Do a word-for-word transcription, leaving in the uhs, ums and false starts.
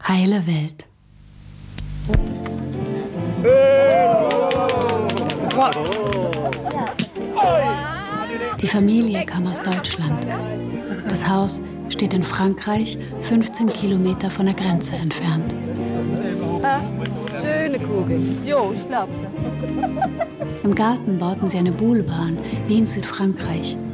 Heile Welt. Die Familie kam aus Deutschland. Das Haus steht in Frankreich, fünfzehn Kilometer von der Grenze entfernt. Schöne Kugel. Jo, ich glaube. Im Garten bauten sie eine Buhlbahn, wie in Südfrankreich.